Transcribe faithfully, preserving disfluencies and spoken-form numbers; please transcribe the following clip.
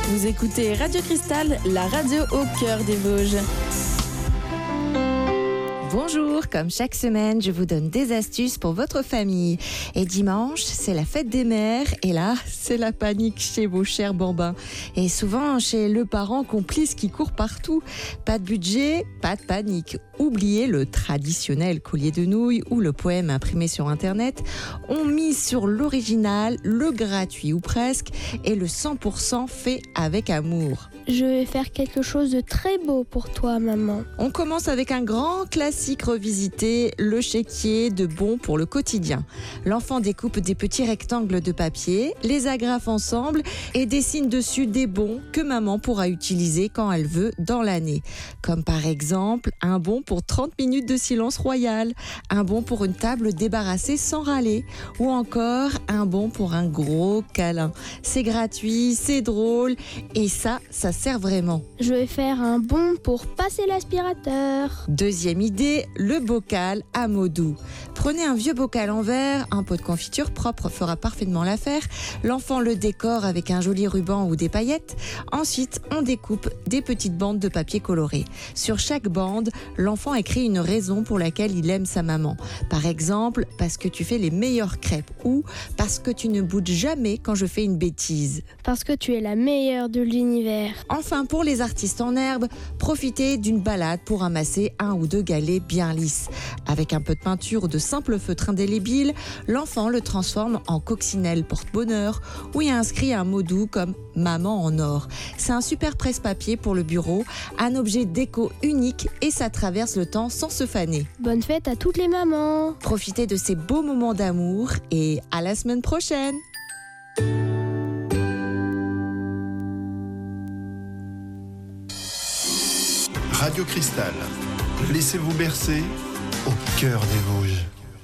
Vous écoutez Radio Cristal, la radio au cœur des Vosges. Bonjour, comme chaque semaine, je vous donne des astuces pour votre famille. Et dimanche, c'est la fête des mères et là, c'est la panique chez vos chers bambins. Et souvent chez le parent complice qui court partout. Pas de budget, pas de panique. Oubliez le traditionnel collier de nouilles ou le poème imprimé sur Internet. On mise sur l'original, le gratuit ou presque, et le cent pour cent fait avec amour. Je vais faire quelque chose de très beau pour toi, maman. On commence avec un grand classique revisité, le chéquier de bons pour le quotidien. L'enfant découpe des petits rectangles de papier, les agrafe ensemble et dessine dessus des bons que maman pourra utiliser quand elle veut dans l'année. Comme par exemple, un bon pour trente minutes de silence royal, un bon pour une table débarrassée sans râler, ou encore un bon pour un gros câlin. C'est gratuit, c'est drôle et ça, ça sert vraiment. Je vais faire un bon pour passer l'aspirateur. Deuxième idée, le bocal à mots doux. Prenez un vieux bocal en verre, un pot de confiture propre fera parfaitement l'affaire. L'enfant le décore avec un joli ruban ou des paillettes. Ensuite, on découpe des petites bandes de papier coloré. Sur chaque bande, l'enfant écrit une raison pour laquelle il aime sa maman. Par exemple, parce que tu fais les meilleures crêpes ou parce que tu ne boudes jamais quand je fais une bêtise. Parce que tu es la meilleure de l'univers. Enfin, pour les artistes en herbe, profitez d'une balade pour amasser un ou deux galets bien lisses. Avec un peu de peinture ou de simple feutre indélébile, l'enfant le transforme en coccinelle porte-bonheur où il inscrit un mot doux comme « maman en or ». C'est un super presse-papier pour le bureau, un objet déco unique et ça traverse le temps sans se faner. Bonne fête à toutes les mamans. Profitez de ces beaux moments d'amour et à la semaine prochaine. Radio Cristal, laissez-vous bercer au cœur des Vosges.